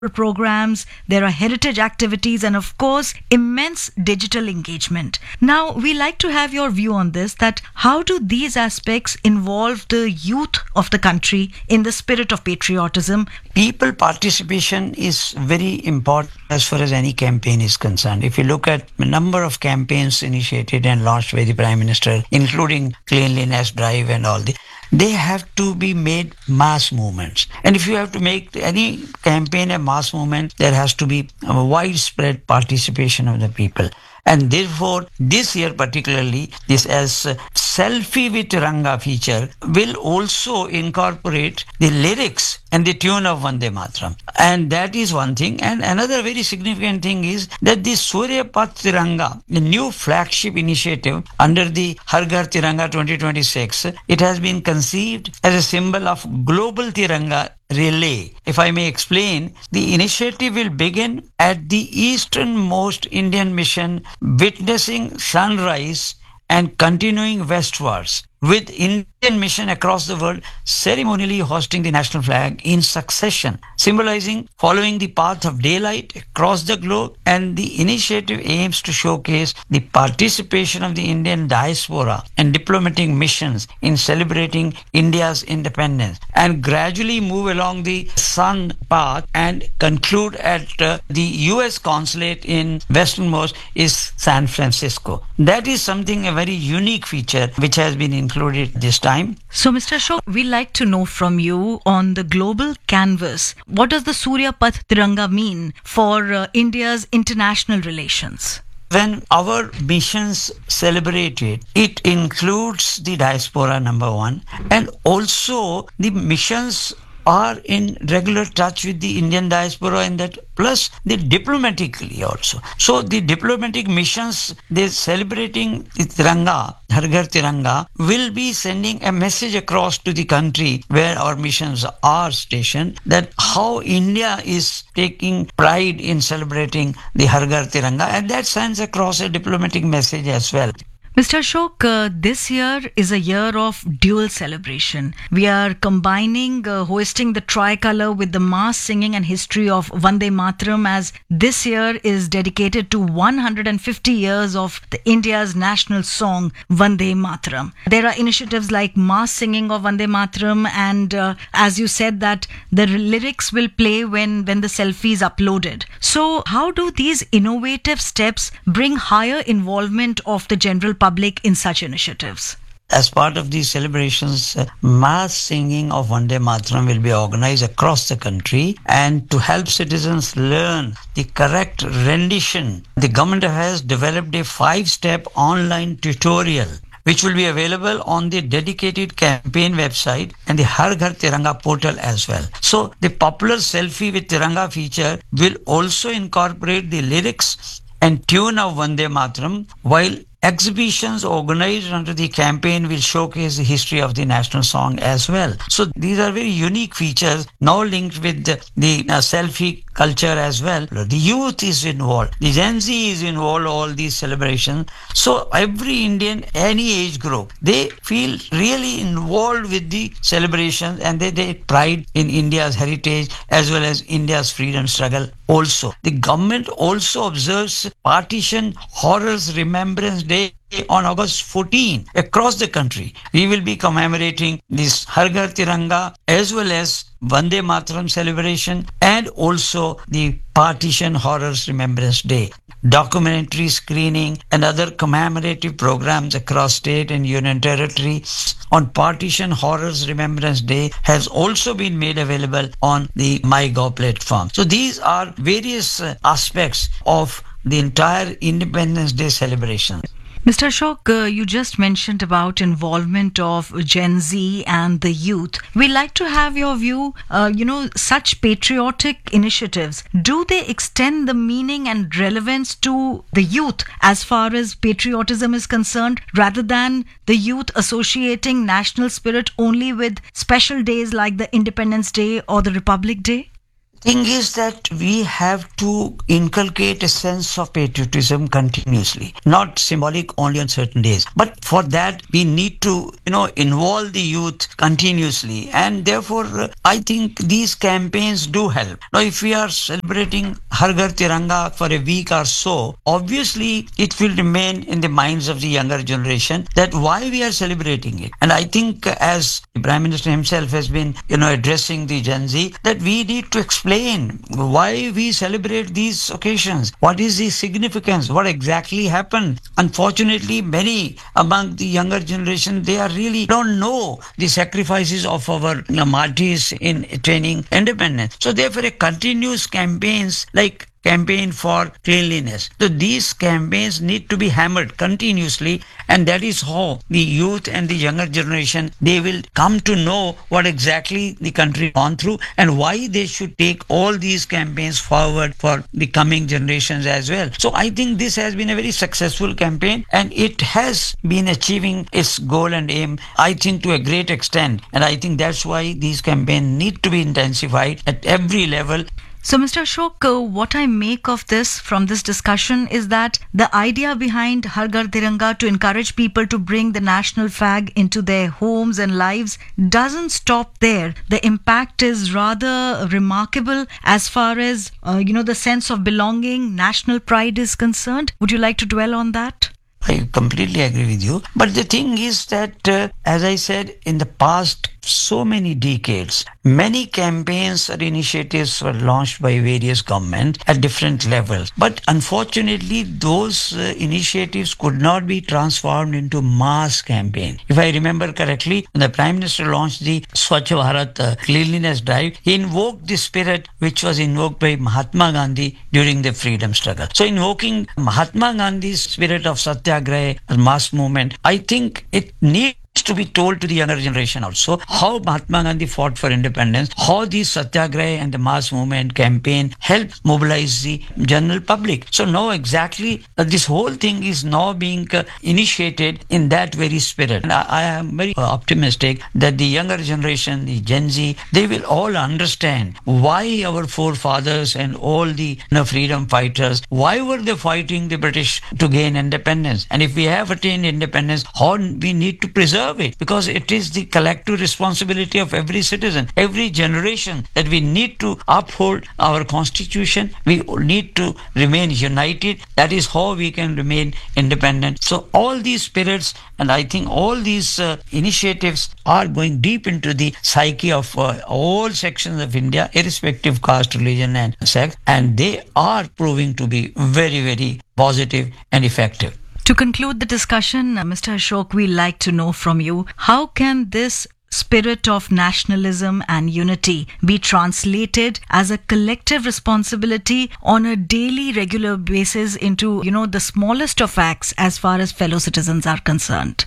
programs, there are heritage activities, and of course, immense digital engagement. Now, we like to have your view on this, that how do these aspects involve the youth of the country in the spirit of patriotism? People participation is very important as far as any campaign is concerned. If you look at a number of campaigns initiated and launched by the Prime Minister, including cleanliness drive and all the, they have to be made mass movements. And if you have to make any campaign a mass movement, there has to be a widespread participation of the people. And therefore, this year particularly, this as Selfie with Tiranga feature will also incorporate the lyrics and the tune of Vande Mataram. And that is one thing. And another very significant thing is that the Surya Path Tiranga, the new flagship initiative under the Har Ghar Tiranga 2026, it has been conceived as a symbol of global Tiranga relay. If I may explain, the initiative will begin at the easternmost Indian mission, witnessing sunrise and continuing westwards, with Indian mission across the world ceremonially hosting the national flag in succession, symbolizing following the path of daylight across the globe. And the initiative aims to showcase the participation of the Indian diaspora and diplomatic missions in celebrating India's independence, and gradually move along the sun path and conclude at the US consulate in westernmost is San Francisco. That is something, a very unique feature which has been included this time. So, Mr. Ashok, we like to know from you on the global canvas, what does the Surya Path Tiranga mean for India's international relations? When our missions celebrate it, it includes the diaspora, number one, and also the missions are in regular touch with the Indian diaspora, and that plus the diplomatically also. So the diplomatic missions, they're celebrating the Tiranga, Har Ghar Tiranga, will be sending a message across to the country where our missions are stationed, that how India is taking pride in celebrating the Har Ghar Tiranga, and that sends across a diplomatic message as well. Mr. Ashok, this year is a year of dual celebration. We are combining hoisting the tricolour with the mass singing and history of Vande Mataram, as this year is dedicated to 150 years of the India's national song Vande Mataram. There are initiatives like mass singing of Vande Mataram, and as you said, that the lyrics will play when the selfie is uploaded. So how do these innovative steps bring higher involvement of the general public in such initiatives? As part of these celebrations, mass singing of Vande Mataram will be organized across the country, and to help citizens learn the correct rendition, the government has developed a 5-step online tutorial which will be available on the dedicated campaign website and the Har Ghar Tiranga portal as well. So the popular Selfie with Tiranga feature will also incorporate the lyrics and tune of Vande Mataram, while exhibitions organized under the campaign will showcase the history of the national song as well. So these are very unique features now linked with the selfie culture as well. The youth is involved. The Gen Z is involved, all these celebrations. So every Indian, any age group, they feel really involved with the celebrations, and they take pride in India's heritage as well as India's freedom struggle also. The government also observes Partition Horrors Remembrance Day on August 14 across the country. We will be commemorating this Har Ghar Tiranga as well as Vande Mataram celebration, and also the Partition Horrors Remembrance Day. Documentary screening and other commemorative programs across state and union territory on Partition Horrors Remembrance Day has also been made available on the MyGov platform. So these are various aspects of the entire Independence Day celebration. Mr. Ashok, you just mentioned about involvement of Gen Z and the youth. We like to have your view, such patriotic initiatives, do they extend the meaning and relevance to the youth as far as patriotism is concerned, rather than the youth associating national spirit only with special days like the Independence Day or the Republic Day? Thing is that we have to inculcate a sense of patriotism continuously, not symbolic only on certain days. But for that, we need to, involve the youth continuously. And therefore, I think these campaigns do help. Now, if we are celebrating Har Ghar Tiranga for a week or so, obviously it will remain in the minds of the younger generation that why we are celebrating it. And I think as the Prime Minister himself has been, addressing the Gen Z, that we need to explain why we celebrate these occasions. What is the significance? What exactly happened? Unfortunately, many among the younger generation, they are really don't know the sacrifices of our martyrs in attaining independence. So therefore, a continuous campaigns like campaign for cleanliness. So these campaigns need to be hammered continuously, and that is how the youth and the younger generation, they will come to know what exactly the country gone through and why they should take all these campaigns forward for the coming generations as well. So I think this has been a very successful campaign, and it has been achieving its goal and aim, I think, to a great extent. And I think that's why these campaigns need to be intensified at every level. So, Mr. Ashok, what I make of this from this discussion is that the idea behind Har Ghar Tiranga to encourage people to bring the national flag into their homes and lives doesn't stop there. The impact is rather remarkable as far as, the sense of belonging, national pride is concerned. Would you like to dwell on that? I completely agree with you. But the thing is that, as I said, in the past so many decades, many campaigns or initiatives were launched by various governments at different levels. But unfortunately, those initiatives could not be transformed into mass campaign. If I remember correctly, when the Prime Minister launched the Swachh Bharat cleanliness drive, he invoked the spirit which was invoked by Mahatma Gandhi during the freedom struggle. So invoking Mahatma Gandhi's spirit of Satyagraha, mass movement, I think it needs to be told to the younger generation also how Mahatma Gandhi fought for independence, how the Satyagraha and the mass movement campaign helped mobilize the general public. So now exactly this whole thing is now being initiated in that very spirit. And I am very optimistic that the younger generation, the Gen Z, they will all understand why our forefathers and all the freedom fighters, why were they fighting the British to gain independence? And if we have attained independence, how we need to preserve it, because it is the collective responsibility of every citizen, every generation, that we need to uphold our constitution. We need to remain united. That is how we can remain independent. So all these spirits, and I think all these initiatives are going deep into the psyche of all sections of India, irrespective of caste, religion and sex, and they are proving to be very, very positive and effective. To conclude the discussion, Mr. Ashok, we'd like to know from you, how can this spirit of nationalism and unity be translated as a collective responsibility on a daily, regular basis into, the smallest of acts as far as fellow citizens are concerned?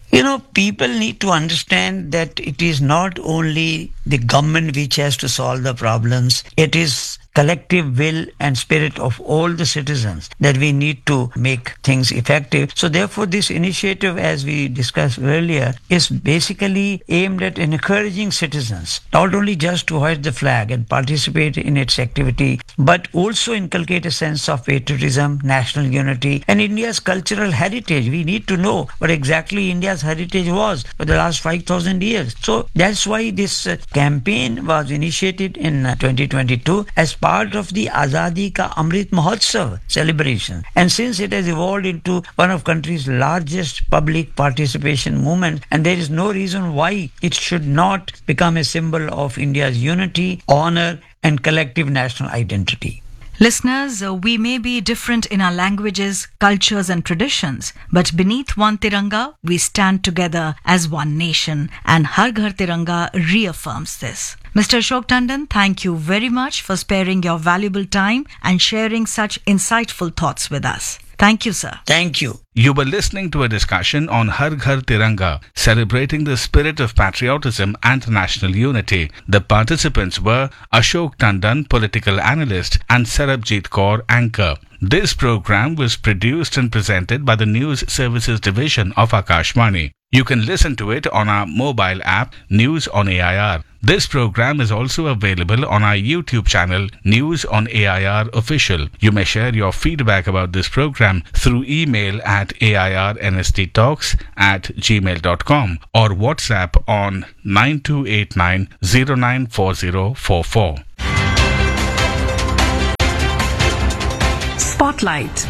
People need to understand that it is not only the government which has to solve the problems. It is collective will and spirit of all the citizens that we need to make things effective. So therefore, this initiative, as we discussed earlier, is basically aimed at encouraging citizens not only just to hoist the flag and participate in its activity, but also inculcate a sense of patriotism, national unity, and India's cultural heritage. We need to know what exactly India's heritage was for the last 5,000 years. So that's why this campaign was initiated in 2022 as part of the Azadi Ka Amrit Mahotsav celebration. And since it has evolved into one of country's largest public participation movement, and there is no reason why it should not become a symbol of India's unity, honor, and collective national identity. Listeners, we may be different in our languages, cultures and traditions, but beneath one Tiranga, we stand together as one nation, and Har Ghar Tiranga reaffirms this. Mr. Ashok Tandon, thank you very much for sparing your valuable time and sharing such insightful thoughts with us. Thank you, sir. Thank you. You were listening to a discussion on Har Ghar Tiranga, celebrating the spirit of patriotism and national unity. The participants were Ashok Tandon, political analyst, and Sarabjit Kaur, anchor. This program was produced and presented by the News Services Division of Akashvani. You can listen to it on our mobile app, News on AIR. This program is also available on our YouTube channel, News on AIR Official. You may share your feedback about this program through email at airnsttalks@gmail.com or WhatsApp on 9289094044. Spotlight.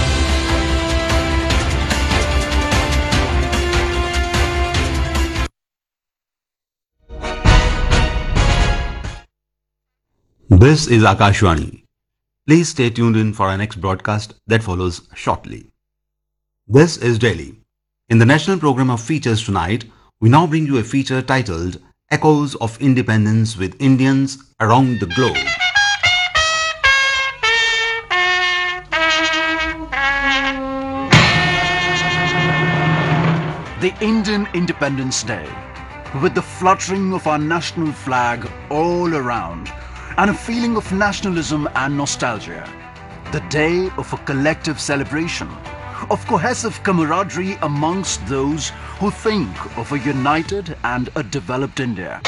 This is Akashvani. Please stay tuned in for our next broadcast that follows shortly. This is Delhi. In the national program of features tonight, we now bring you a feature titled Echoes of Independence with Indians Around the Globe. The Indian Independence Day, with the fluttering of our national flag all around, and a feeling of nationalism and nostalgia. The day of a collective celebration, of cohesive camaraderie amongst those who think of a united and a developed India.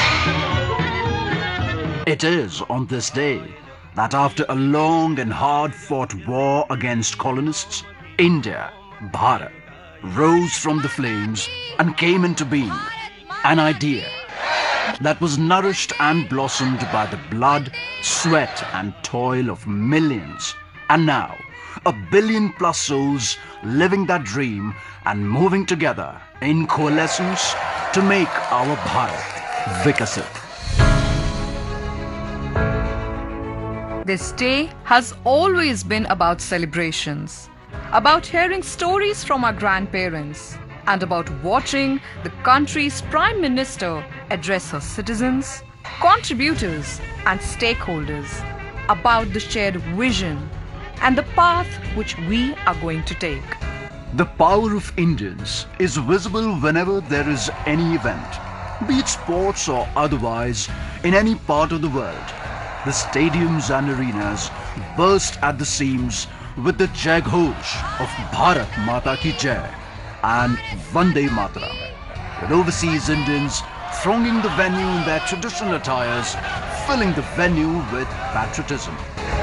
It is on this day that after a long and hard-fought war against colonists, India, Bharat, rose from the flames and came into being, an idea that was nourished and blossomed by the blood, sweat and toil of millions. And now, 1 billion plus souls living that dream and moving together in coalescence to make our Bharat Vikasit. This day has always been about celebrations, about hearing stories from our grandparents, and about watching the country's Prime Minister address her citizens, contributors and stakeholders about the shared vision and the path which we are going to take. The power of Indians is visible whenever there is any event, be it sports or otherwise, in any part of the world. The stadiums and arenas burst at the seams with the Jai Ghosh of Bharat Mata Ki Jai and Vande Mataram, with overseas Indians thronging the venue in their traditional attires, filling the venue with patriotism.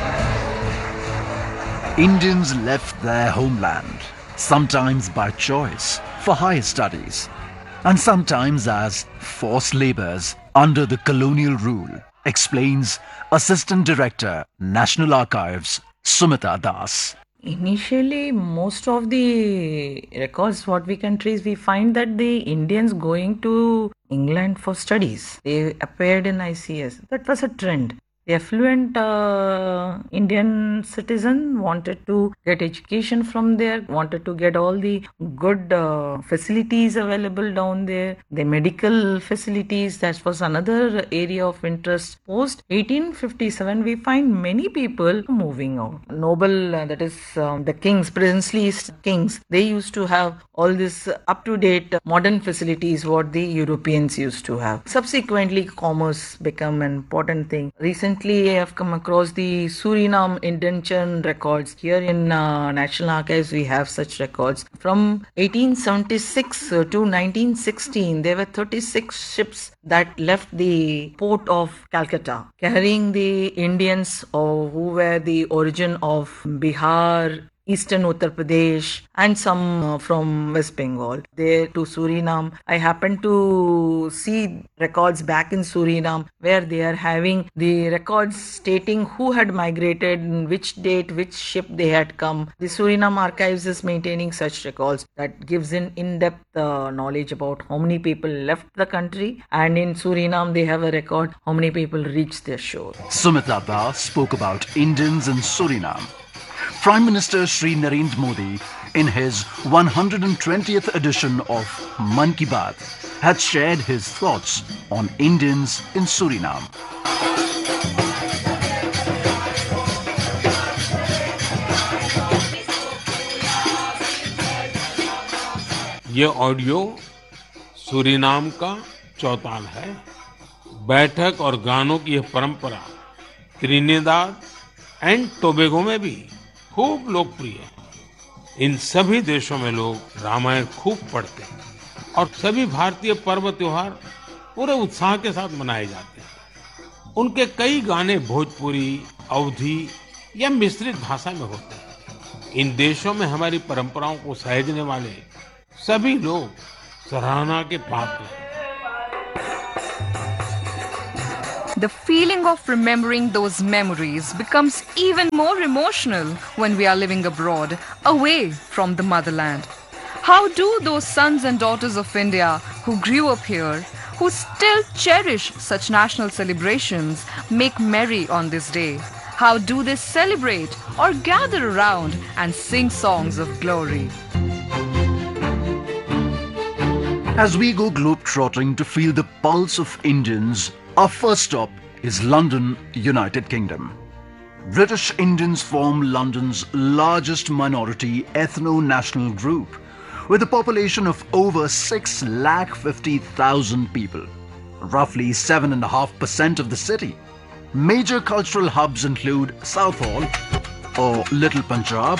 Indians left their homeland, sometimes by choice, for higher studies, and sometimes as forced labours under the colonial rule, explains Assistant Director, National Archives, Sumita Das. Initially, most of the records what we can trace, we find that the Indians going to England for studies, they appeared in ICS. That was a trend. The affluent Indian citizen wanted to get education from there, wanted to get all the good facilities available down there, the medical facilities. That was another area of interest. Post 1857, we find many people moving out. Noble, that is the kings, princely kings, they used to have all this up-to-date modern facilities what the Europeans used to have. Subsequently, commerce became an important thing. Recently, I have come across the Suriname indenture records. Here in National Archives, we have such records. From 1876 to 1916, there were 36 ships that left the port of Calcutta, carrying the Indians who were the origin of Bihar, Eastern Uttar Pradesh and some from West Bengal there to Suriname. I happened to see records back in Suriname where they are having the records stating who had migrated, in which date, which ship they had come. The Suriname Archives is maintaining such records that gives an in-depth knowledge about how many people left the country, and in Suriname they have a record how many people reached their shore. Sumita Das spoke about Indians in Suriname. Prime Minister Shri Narendra Modi, in his 120th edition of Mann Ki Baat, had shared his thoughts on Indians in Suriname. ये audio Suriname का चौताल है। बैठक और गानों की यह परंपरा Trinidad and Tobago में भी खूब लोकप्रिय है। इन सभी देशों में लोग रामायण खूब पढ़ते हैं और सभी भारतीय पर्व त्योहार पूरे उत्साह के साथ मनाए जाते हैं। उनके कई गाने भोजपुरी, अवधी या मिश्रित भाषा में होते हैं। इन देशों में हमारी परंपराओं को सहेजने वाले सभी लोग सराहना के पात्र हैं। The feeling of remembering those memories becomes even more emotional when we are living abroad, away from the motherland. How do those sons and daughters of India who grew up here, who still cherish such national celebrations, make merry on this day? How do they celebrate or gather around and sing songs of glory? As we go globe-trotting to feel the pulse of Indians, our first stop is London, United Kingdom. British Indians form London's largest minority ethno-national group, with a population of over 650,000 people, roughly 7.5% of the city. Major cultural hubs include Southall or Little Punjab,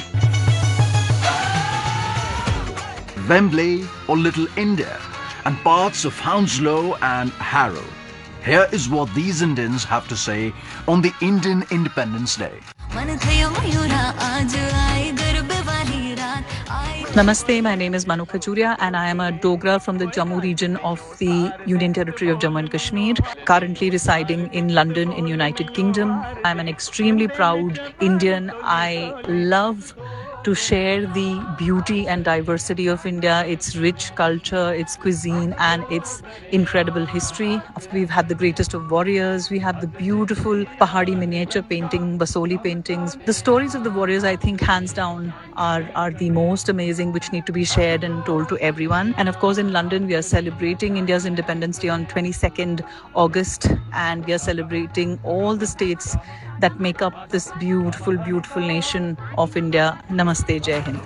Wembley or Little India, and parts of Hounslow and Harrow. Here is what these Indians have to say on the Indian Independence Day. Namaste, my name is Manu Khajuria and I am a Dogra from the Jammu region of the Union Territory of Jammu and Kashmir, currently residing in London in United Kingdom. I am an extremely proud Indian. I love to share the beauty and diversity of India, its rich culture, its cuisine, and its incredible history. We've had the greatest of warriors. We have the beautiful Pahadi miniature painting, Basoli paintings. The stories of the warriors, I think, hands down, are the most amazing, which need to be shared and told to everyone. And of course, in London, we are celebrating India's Independence Day on 22nd August, and we are celebrating all the states that make up this beautiful, beautiful nation of India. Namaste, Jai Hind.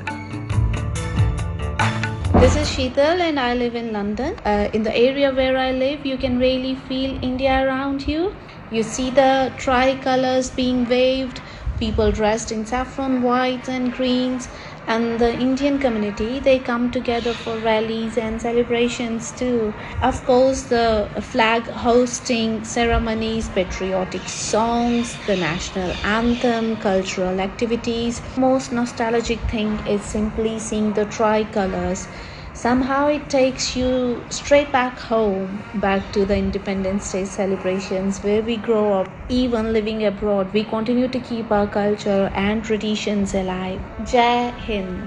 This is Sheetal and I live in London. In the area where I live, you can really feel India around you. You see the tricolors being waved, people dressed in saffron, whites and greens, and the Indian community, they come together for rallies and celebrations too. Of course, the flag hosting ceremonies, patriotic songs, the national anthem, cultural activities. Most nostalgic thing is simply seeing the tricolors. Somehow it takes you straight back home, back to the Independence Day celebrations where we grow up. Even living abroad, we continue to keep our culture and traditions alive. Jai Hind.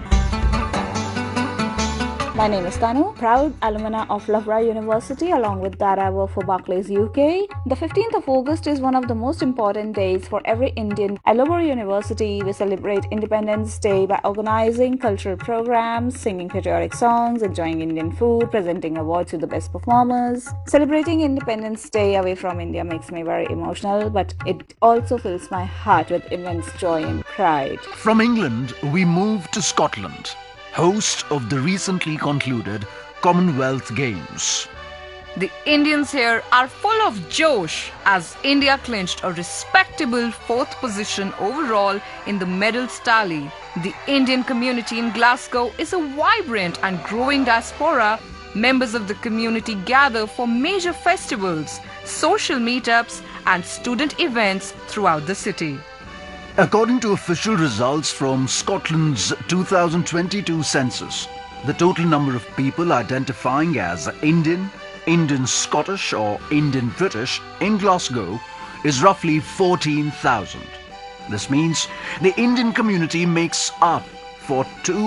My name is Tanu, proud alumna of Loughborough University. Along with that, I work for Barclays UK. The 15th of August is one of the most important days for every Indian. At Loughborough University, we celebrate Independence Day by organizing cultural programs, singing patriotic songs, enjoying Indian food, presenting awards to the best performers. Celebrating Independence Day away from India makes me very emotional, but it also fills my heart with immense joy and pride. From England, we move to Scotland, host of the recently concluded Commonwealth Games. The Indians here are full of josh as India clinched a respectable 4th position overall in the medals tally. The Indian community in Glasgow is a vibrant and growing diaspora. Members of the community gather for major festivals, social meetups, and student events throughout the city. According to official results from Scotland's 2022 census, the total number of people identifying as Indian, Indian Scottish or Indian British in Glasgow is roughly 14,000. This means the Indian community makes up for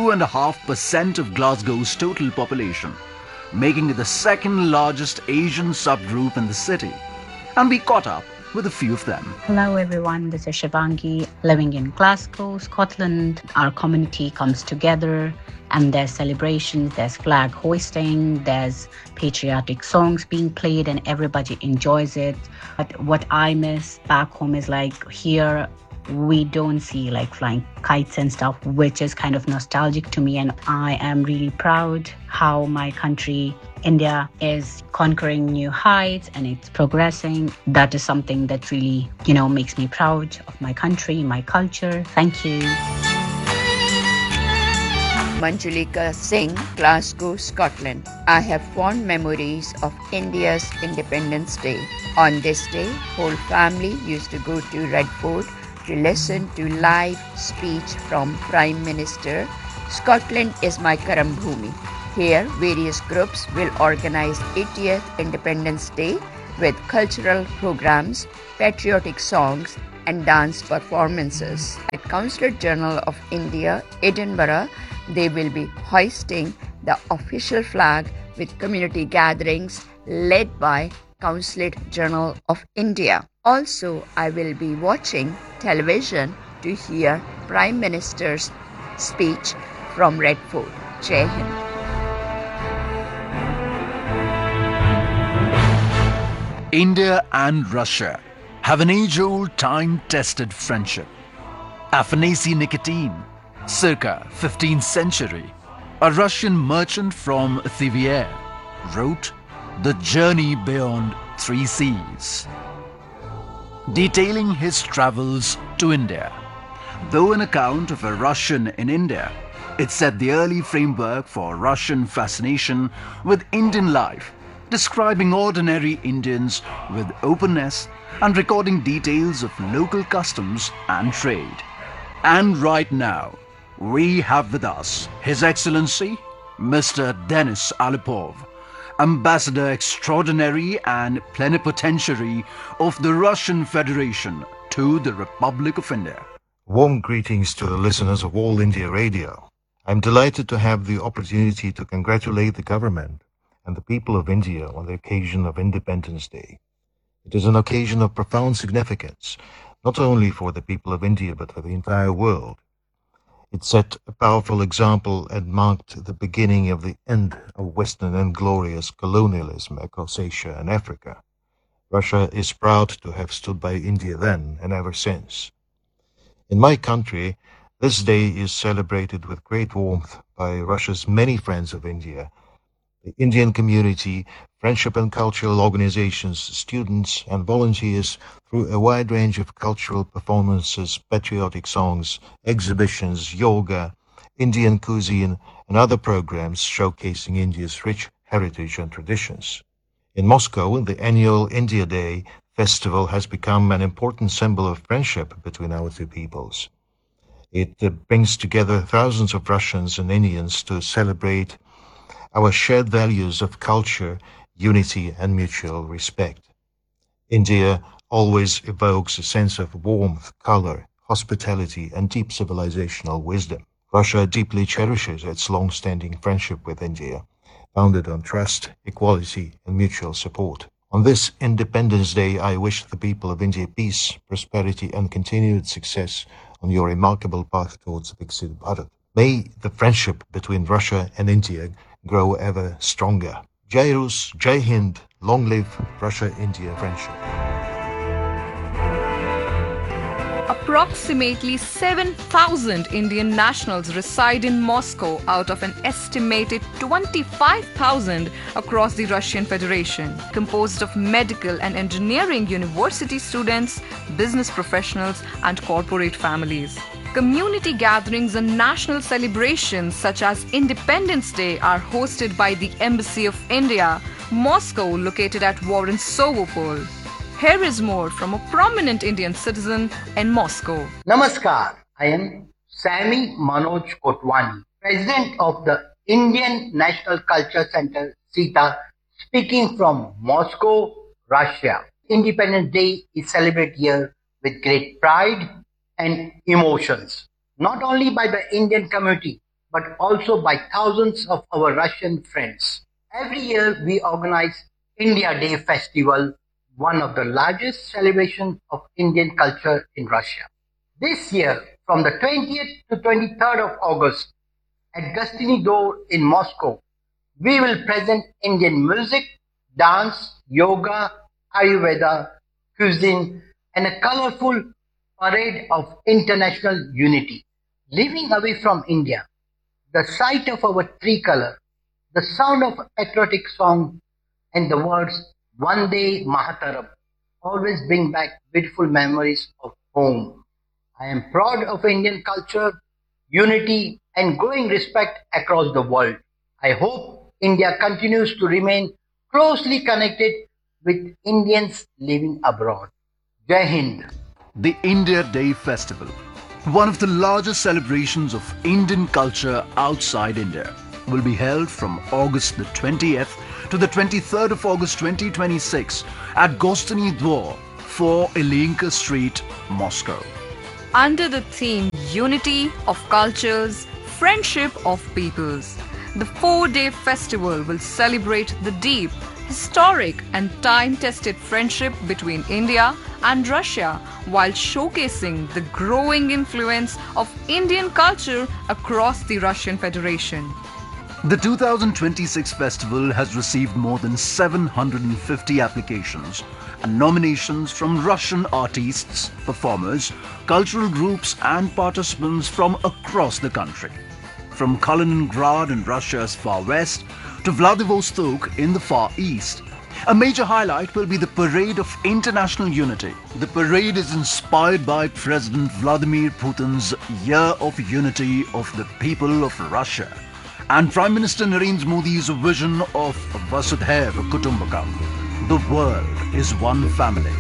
2.5% of Glasgow's total population, making it the second largest Asian subgroup in the city. And we caught up with a few of them. Hello everyone, this is Shivangi living in Glasgow, Scotland. Our community comes together and there's celebrations, there's flag hoisting, there's patriotic songs being played and everybody enjoys it. But what I miss back home is like here we don't see like flying kites and stuff, which is kind of nostalgic to me, and I am really proud how my country India is conquering new heights and it's progressing. That is something that really, makes me proud of my country, my culture. Thank you. Manjulika Singh, Glasgow, Scotland. I have fond memories of India's Independence Day. On this day, whole family used to go to Red Fort to listen to live speech from Prime Minister. Scotland is my Karam Bhumi. Here, various groups will organize 80th Independence Day with cultural programs, patriotic songs, and dance performances. At Consulate General of India, Edinburgh, they will be hoisting the official flag with community gatherings led by Consulate General of India. Also, I will be watching television to hear Prime Minister's speech from Red Fort. Jai Hind. India and Russia have an age-old, time-tested friendship. Afanasy Nikitin, circa 15th century, a Russian merchant from Tver, wrote The Journey Beyond Three Seas, detailing his travels to India. Though an account of a Russian in India, it set the early framework for Russian fascination with Indian life, describing ordinary Indians with openness and recording details of local customs and trade. And right now, we have with us His Excellency, Mr. Denis Alipov, Ambassador Extraordinary and Plenipotentiary of the Russian Federation to the Republic of India. Warm greetings to the listeners of All India Radio. I'm delighted to have the opportunity to congratulate the government and the people of India on the occasion of Independence Day. It is an occasion of profound significance, not only for the people of India but for the entire world. It set a powerful example and marked the beginning of the end of Western and glorious colonialism across Asia and Africa. Russia is proud to have stood by India then and ever since. In my country, this day is celebrated with great warmth by Russia's many friends of India, the Indian community, friendship and cultural organizations, students and volunteers through a wide range of cultural performances, patriotic songs, exhibitions, yoga, Indian cuisine, and other programs showcasing India's rich heritage and traditions. In Moscow, the annual India Day festival has become an important symbol of friendship between our two peoples. It brings together thousands of Russians and Indians to celebrate our shared values of culture, unity, and mutual respect. India always evokes a sense of warmth, color, hospitality, and deep civilizational wisdom. Russia deeply cherishes its long-standing friendship with India, founded on trust, equality, and mutual support. On this Independence Day, I wish the people of India peace, prosperity, and continued success on your remarkable path towards Viksit Bharat. May the friendship between Russia and India grow ever stronger. Jai Rus, Jai Hind, long live Russia-India friendship. Approximately 7,000 Indian nationals reside in Moscow out of an estimated 25,000 across the Russian Federation, composed of medical and engineering university students, business professionals, and corporate families. Community gatherings and national celebrations such as Independence Day are hosted by the Embassy of India, Moscow, located at Warren Sovopol. Here is more from a prominent Indian citizen in Moscow. Namaskar, I am Sami Manoj Kotwani, President of the Indian National Culture Center, SITA, speaking from Moscow, Russia. Independence Day is celebrated here with great pride and emotions, not only by the Indian community, but also by thousands of our Russian friends. Every year we organize India Day Festival, one of the largest celebrations of Indian culture in Russia. This year, from the 20th to 23rd of August, at Gostiny Dvor in Moscow, we will present Indian music, dance, yoga, Ayurveda, cuisine, and a colorful parade of international unity. Living away from India, the sight of our tricolor, the sound of a patriotic song, and the words Vande Mataram always bring back beautiful memories of home. I am proud of Indian culture, unity, and growing respect across the world. I hope India continues to remain closely connected with Indians living abroad. Jai Hind. The India Day Festival, one of the largest celebrations of Indian culture outside India, will be held from August the 20th to the 23rd of August 2026 at Gostiny Dvor, 4 Ilinka Street, Moscow. Under the theme Unity of Cultures, Friendship of Peoples, the 4-day festival will celebrate the deep, historic and time-tested friendship between India and Russia while showcasing the growing influence of Indian culture across the Russian Federation. The 2026 festival has received more than 750 applications and nominations from Russian artists, performers, cultural groups and participants from across the country. From Kaliningrad in Russia's far west to Vladivostok in the far east. A major highlight will be the Parade of International Unity. The parade is inspired by President Vladimir Putin's Year of Unity of the People of Russia and Prime Minister Narendra Modi's vision of Vasudhaiva Kutumbakam. The world is one family.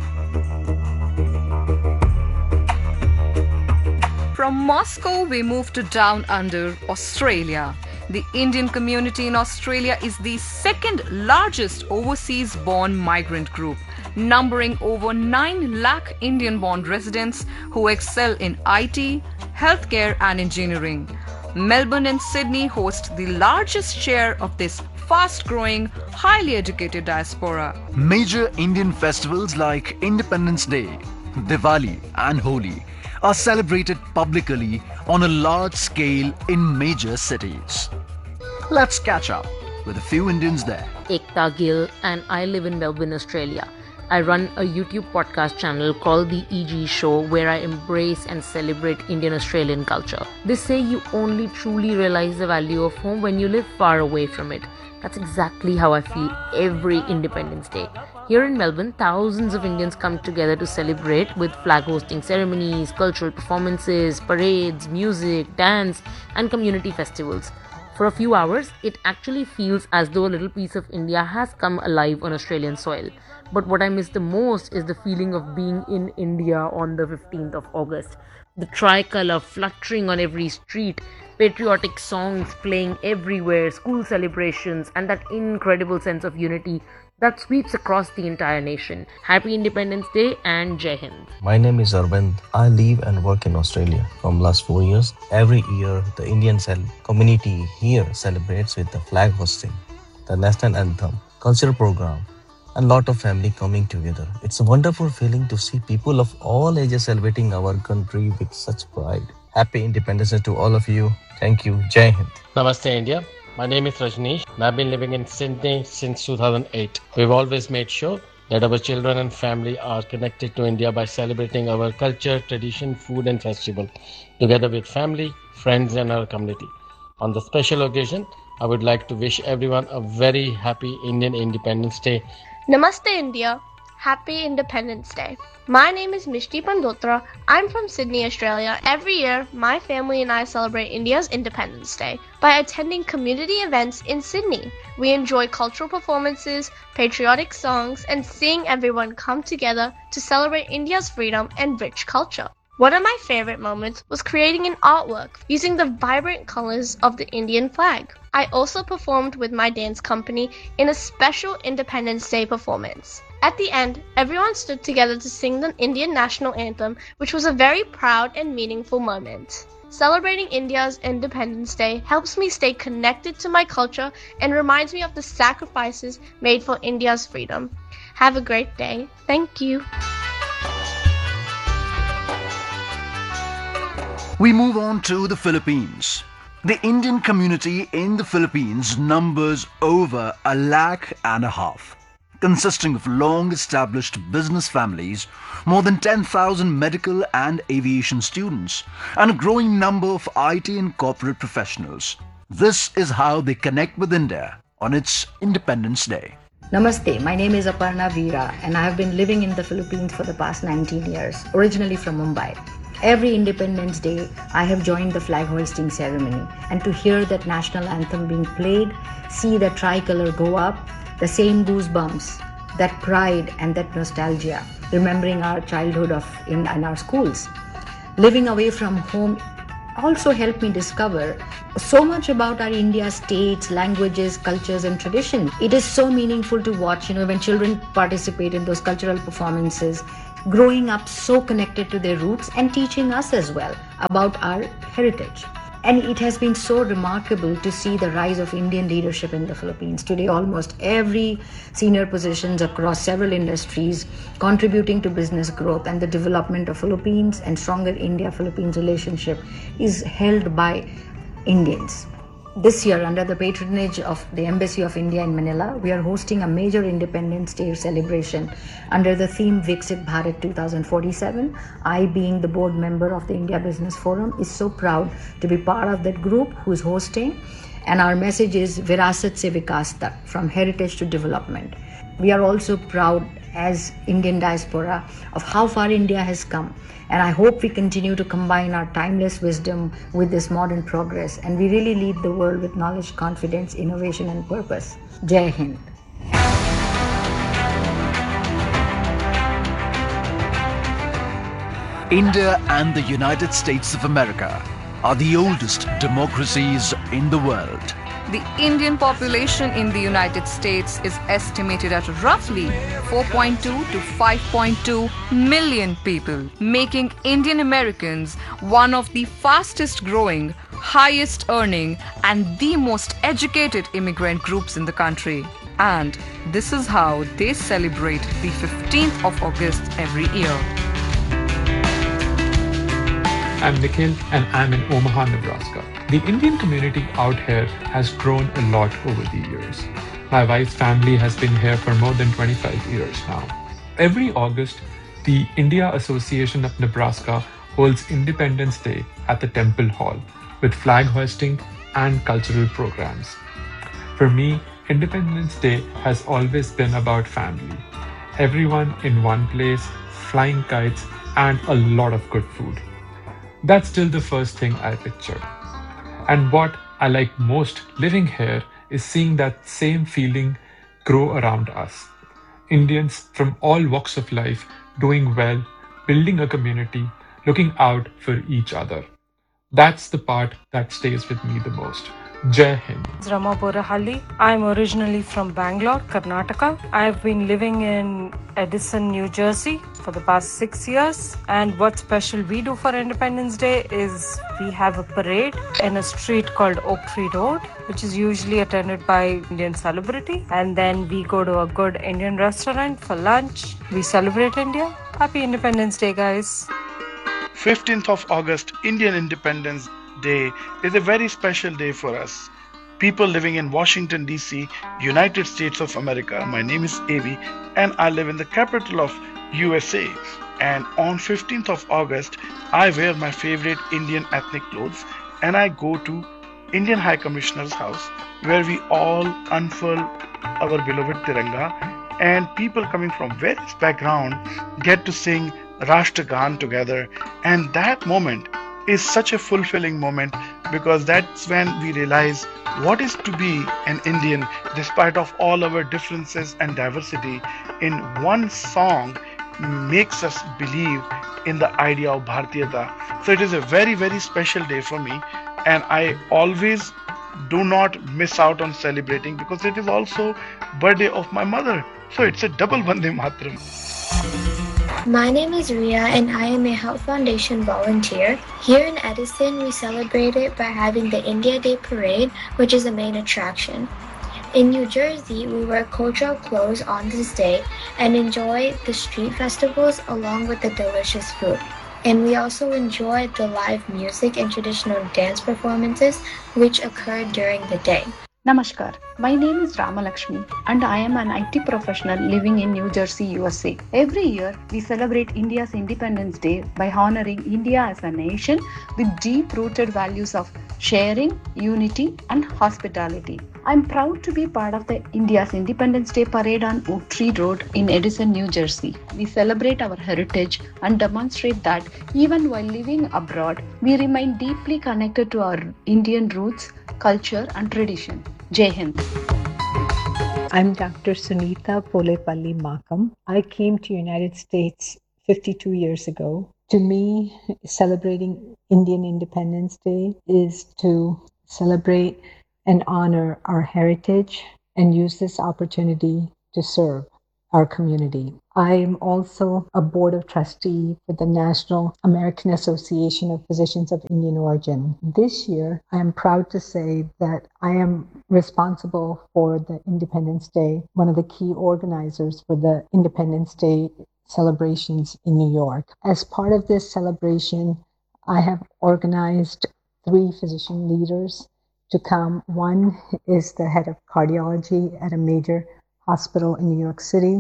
From Moscow, we move to Down Under, Australia. The Indian community in Australia is the second largest overseas-born migrant group, numbering over 9 lakh Indian-born residents who excel in IT, healthcare and engineering. Melbourne and Sydney host the largest share of this fast-growing, highly educated diaspora. Major Indian festivals like Independence Day, Diwali and Holi are celebrated publicly on a large scale in major cities. Let's catch up with a few Indians there. Ekta Gill and I live in Melbourne, Australia. I run a YouTube podcast channel called The EG Show where I embrace and celebrate Indian-Australian culture. They say you only truly realize the value of home when you live far away from it. That's exactly how I feel every Independence Day. Here in Melbourne, thousands of Indians come together to celebrate with flag hosting ceremonies, cultural performances, parades, music, dance, and community festivals. For a few hours, it actually feels as though a little piece of India has come alive on Australian soil. But what I miss the most is the feeling of being in India on the 15th of August. The tricolour fluttering on every street, patriotic songs playing everywhere, school celebrations, and that incredible sense of unity that sweeps across the entire nation. Happy Independence Day and Jai Hind. My name is Arvind. I live and work in Australia from last 4 years. Every year, the Indian community here celebrates with the flag hosting, the national anthem, cultural program, and lot of family coming together. It's a wonderful feeling to see people of all ages celebrating our country with such pride. Happy Independence Day to all of you. Thank you. Jai Hind. Namaste, India. My name is Rajneesh and I've been living in Sydney since 2008. We've always made sure that our children and family are connected to India by celebrating our culture, tradition, food and festival together with family, friends and our community. On the special occasion, I would like to wish everyone a very happy Indian Independence Day. Namaste India. Happy Independence Day. My name is Mishti Pandotra. I'm from Sydney, Australia. Every year, my family and I celebrate India's Independence Day by attending community events in Sydney. We enjoy cultural performances, patriotic songs, and seeing everyone come together to celebrate India's freedom and rich culture. One of my favorite moments was creating an artwork using the vibrant colors of the Indian flag. I also performed with my dance company in a special Independence Day performance. At the end, everyone stood together to sing the Indian national anthem, which was a very proud and meaningful moment. Celebrating India's Independence Day helps me stay connected to my culture and reminds me of the sacrifices made for India's freedom. Have a great day. Thank you. We move on to the Philippines. The Indian community in the Philippines numbers over 1.5 lakh, consisting of long-established business families, more than 10,000 medical and aviation students, and a growing number of IT and corporate professionals. This is how they connect with India on its Independence Day. Namaste, my name is Aparna Veera and I have been living in the Philippines for the past 19 years, originally from Mumbai. Every Independence Day, I have joined the flag hoisting ceremony, and to hear that national anthem being played, see the tricolor go up, the same goosebumps, that pride and that nostalgia, remembering our childhood in our schools. Living away from home also helped me discover so much about our India states, languages, cultures and traditions. It is so meaningful to watch, when children participate in those cultural performances, growing up so connected to their roots and teaching us as well about our heritage. And it has been so remarkable to see the rise of Indian leadership in the Philippines. Today, almost every senior positions across several industries contributing to business growth and the development of Philippines and stronger India-Philippines relationship is held by Indians. This year, under the patronage of the Embassy of India in Manila, we are hosting a major Independence Day celebration under the theme Viksit Bharat 2047. I, being the board member of the India Business Forum, is so proud to be part of that group who is hosting. And our message is Virasat se Vikas tak, from heritage to development. We are also proud as Indian diaspora of how far India has come. And I hope we continue to combine our timeless wisdom with this modern progress, and we really lead the world with knowledge, confidence, innovation and purpose. Jai Hind. India and the United States of America are the oldest democracies in the world. The Indian population in the United States is estimated at roughly 4.2 to 5.2 million people, making Indian Americans one of the fastest growing, highest earning, and the most educated immigrant groups in the country. And this is how they celebrate the 15th of August every year. I'm Nikhil and I'm in Omaha, Nebraska. The Indian community out here has grown a lot over the years. My wife's family has been here for more than 25 years now. Every August, the India Association of Nebraska holds Independence Day at the Temple Hall with flag hoisting and cultural programs. For me, Independence Day has always been about family. Everyone in one place, flying kites, and a lot of good food. That's still the first thing I picture. And what I like most living here is seeing that same feeling grow around us. Indians from all walks of life doing well, building a community, looking out for each other. That's the part that stays with me the most. Jai Hind. Rama Borahalli. I'm originally from Bangalore, Karnataka. I've been living in Edison, New Jersey for the past 6 years. And what's special we do for Independence Day is we have a parade in a street called Oak Tree Road, which is usually attended by Indian celebrity. And then we go to a good Indian restaurant for lunch. We celebrate India. Happy Independence Day, guys. 15th of August, Indian Independence Day is a very special day for us. People living in Washington, D.C., United States of America. My name is Avi and I live in the capital of USA. And on 15th of August, I wear my favorite Indian ethnic clothes and I go to Indian High Commissioner's house where we all unfurl our beloved Tiranga, and people coming from various backgrounds get to sing Rashtragan together. And that moment is such a fulfilling moment because that's when we realize what is to be an Indian despite of all our differences and diversity. In one song makes us believe in the idea of Bharatiyata. So it is a very, very special day for me, and I always do not miss out on celebrating because it is also birthday of my mother. So it's a double Vande Mataram. My name is Ria and I am a Health Foundation volunteer. Here in Edison, we celebrate it by having the India Day Parade, which is the main attraction. In New Jersey, we wear cultural clothes on this day and enjoy the street festivals along with the delicious food. And we also enjoy the live music and traditional dance performances which occur during the day. Namaskar. My name is Ramalakshmi and I am an IT professional living in New Jersey, USA. Every year, we celebrate India's Independence Day by honoring India as a nation with deep-rooted values of sharing, unity, and hospitality. I'm proud to be part of the India's Independence Day parade on Oak Tree Road in Edison, New Jersey. We celebrate our heritage and demonstrate that even while living abroad, we remain deeply connected to our Indian roots, culture, and tradition. Jai Hind. I'm Dr. Sunita Polepalli Makam. I came to United States 52 years ago. To me, celebrating Indian Independence Day is to celebrate and honor our heritage and use this opportunity to serve our community. I am also a board of trustee for the National American Association of Physicians of Indian Origin. This year, I am proud to say that I am responsible for the Independence Day, one of the key organizers for the Independence Day celebrations in New York. As part of this celebration, I have organized 3 physician leaders to come. One is the head of cardiology at a major hospital in New York City,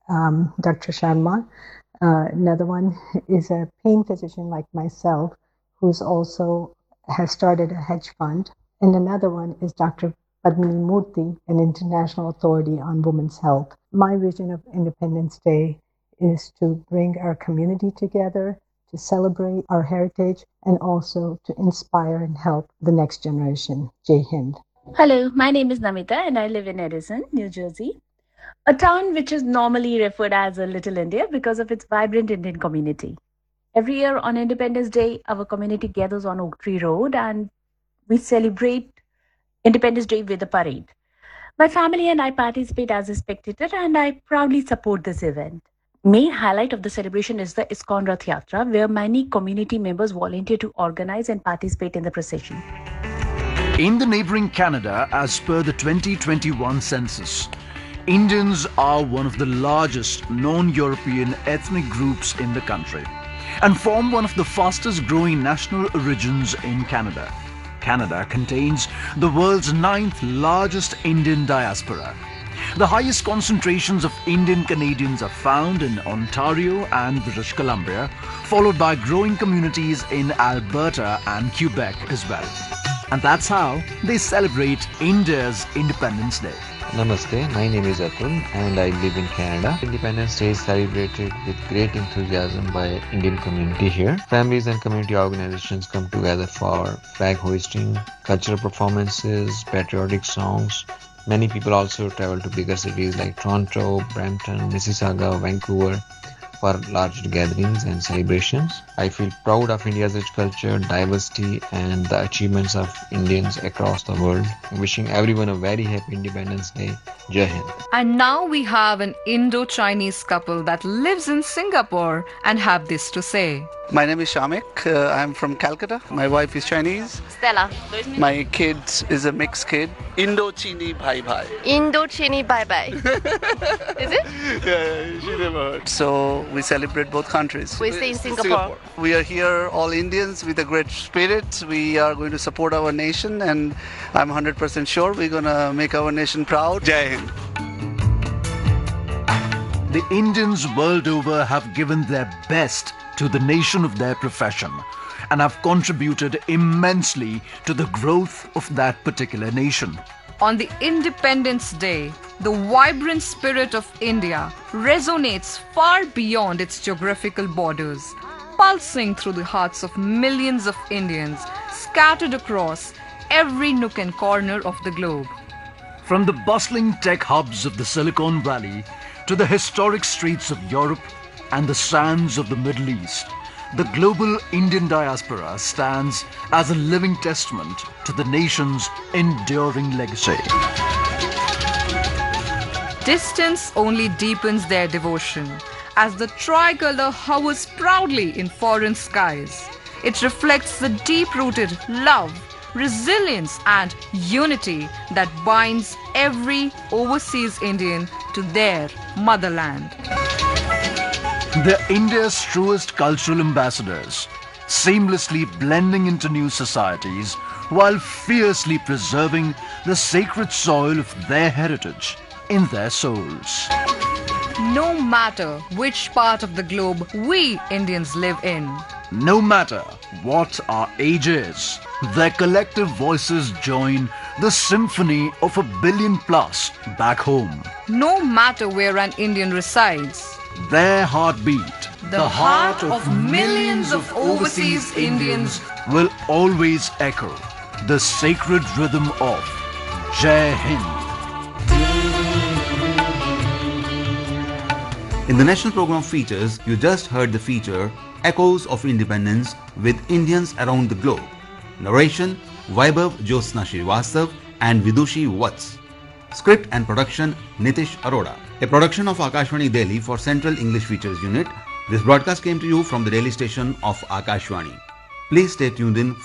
Dr. Sharma. Another one is a pain physician like myself, who's also has started a hedge fund. And another one is Dr. Padmini Murthy, an international authority on women's health. My vision of Independence Day is to bring our community together, to celebrate our heritage, and also to inspire and help the next generation. Jai Hind. Hello, my name is Namita and I live in Edison, New Jersey, a town which is normally referred as a Little India because of its vibrant Indian community. Every year on Independence Day, our community gathers on Oak Tree Road and we celebrate Independence Day with a parade. My family and I participate as a spectator and I proudly support this event. Main highlight of the celebration is the ISKCON Rath Yatra, where many community members volunteer to organize and participate in the procession. In the neighboring Canada, as per the 2021 census, Indians are one of the largest non-European ethnic groups in the country and form one of the fastest growing national origins in Canada. Canada contains the world's 9th largest Indian diaspora. The highest concentrations of Indian Canadians are found in Ontario and British Columbia, followed by growing communities in Alberta and Quebec as well. And that's how they celebrate India's Independence Day. Namaste, my name is Atul and I live in Canada. Independence Day is celebrated with great enthusiasm by Indian community here. Families and community organizations come together for flag hoisting, cultural performances, patriotic songs. Many people also travel to bigger cities like Toronto, Brampton, Mississauga, Vancouver for large gatherings and celebrations. I feel proud of India's rich culture, diversity and the achievements of Indians across the world. Wishing everyone a very happy Independence Day. Jai Hind. And now we have an Indo-Chinese couple that lives in Singapore and have this to say. My name is Shamik. I'm from Calcutta. My wife is Chinese. Stella. My kid is a mixed kid. Indo-Chini Bhai Bhai. Indo-Chini Bye Bye. Is it? Yeah, she never heard. So we celebrate both countries. We stay in Singapore. We are here, all Indians, with a great spirit. We are going to support our nation and I'm 100% sure we're going to make our nation proud. Jai Hind. The Indians world over have given their best to the nation of their profession and have contributed immensely to the growth of that particular nation. On the Independence Day, the vibrant spirit of India resonates far beyond its geographical borders, pulsing through the hearts of millions of Indians scattered across every nook and corner of the globe. From the bustling tech hubs of the Silicon Valley to the historic streets of Europe and the sands of the Middle East, the global Indian diaspora stands as a living testament to the nation's enduring legacy. Distance only deepens their devotion as the tricolor hovers proudly in foreign skies. It reflects the deep-rooted love, resilience and unity that binds every overseas Indian to their motherland. They're India's truest cultural ambassadors, seamlessly blending into new societies while fiercely preserving the sacred soil of their heritage in their souls. No matter which part of the globe we Indians live in, no matter what our age is, their collective voices join the symphony of 1 billion plus back home. no matter where an Indian resides, Their heartbeat, the heart of millions of overseas Indians, will always echo the sacred rhythm of Jai Hind. In the national program features, you just heard the feature Echoes of Independence with Indians around the globe. Narration Vaibhav Jyotsna Srivastav and Vidushi Vats. Script and production Nitish Arora. A production of Akashvani Delhi for Central English Features Unit. This broadcast came to you from the Delhi station of Akashvani. Please stay tuned in